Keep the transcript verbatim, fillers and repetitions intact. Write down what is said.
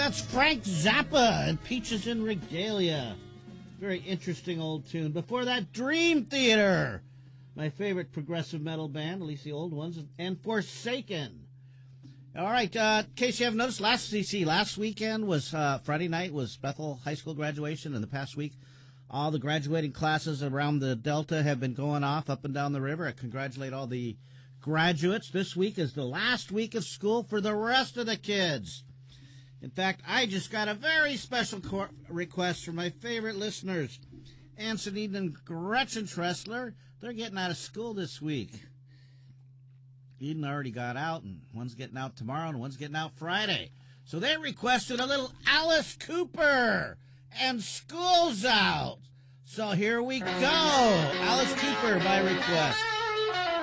that's Frank Zappa and Peaches in Regalia. Very interesting old tune. Before that, Dream Theater, my favorite progressive metal band, at least the old ones, and Forsaken. All right, uh, in case you haven't noticed, last C C, last weekend was, uh, Friday night was Bethel High School graduation, and the past week, all the graduating classes around the Delta have been going off up and down the river. I congratulate all the graduates. This week is the last week of school for the rest of the kids. In fact, I just got a very special cor- request from my favorite listeners, Anson Eden and Gretchen Tressler. They're getting out of school this week. Eden already got out, and one's getting out tomorrow, and one's getting out Friday. So they requested a little Alice Cooper, and school's out. So here we go. Alice Cooper by request.